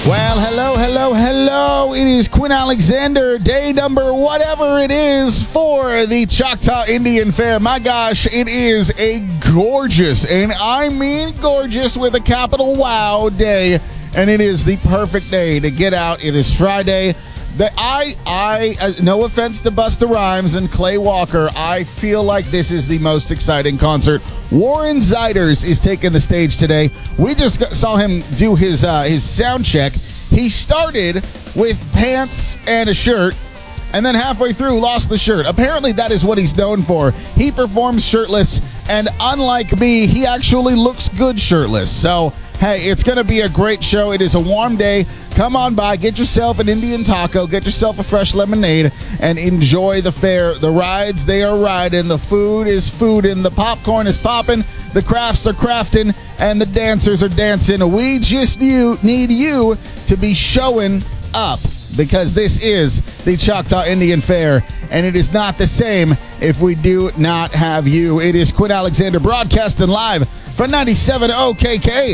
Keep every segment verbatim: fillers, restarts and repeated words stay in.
Well, hello, hello, hello. It is Quinn Alexander, day number whatever it is for the Choctaw Indian Fair. My gosh, it is a gorgeous, and I mean gorgeous with a capital wow day, and it is the perfect day to get out. It is Friday. The, I, I, uh, no offense to Busta Rhymes and Clay Walker, I feel like this is the most exciting concert. Warren Zeiders is taking the stage today. We just got, saw him do his uh, his sound check. He started with pants and a shirt, and then halfway through lost the shirt. Apparently that is what he's known for. He performs shirtless, and unlike me, he actually looks good shirtless. So, hey, it's going to be a great show. It is a warm day. Come on by, get yourself an Indian taco, get yourself a fresh lemonade, and enjoy the fair. The rides, they are riding. The food is fooding. The popcorn is popping. The crafts are crafting. And the dancers are dancing. We just you, need you to be showing up, because this is the Choctaw Indian Fair, and it is not the same if we do not have you. It is Quinn Alexander broadcasting live from ninety-seven O K K.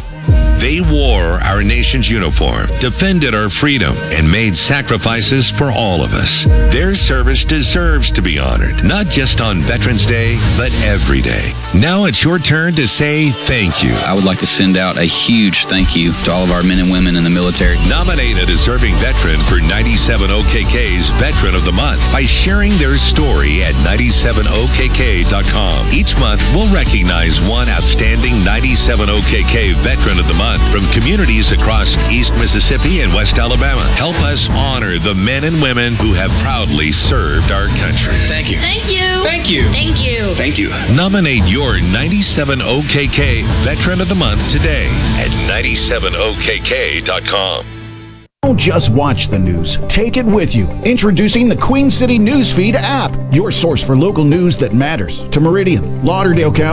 They wore our nation's uniform, defended our freedom, and made sacrifices for all of us. Their service deserves to be honored, not just on Veterans Day, but every day. Now it's your turn to say thank you. I would like to send out a huge thank you to all of our men and women in the military. Nominate a deserving veteran for ninety-seven O K K's Veteran of the Month by sharing their story at ninety-seven O K K dot com. Each month, we'll recognize one outstanding ninety-seven O K K Veteran of the Month from communities across East Mississippi and West Alabama. Help us honor the men and women who have proudly served our country. Thank you. Thank you. Thank you. Thank you. Thank you. Nominate your ninety-seven O K K Veteran of the Month today at ninety-seven O K K dot com. Don't just watch the news. Take it with you. Introducing the Queen City Newsfeed app, your source for local news that matters to Meridian, Lauderdale County,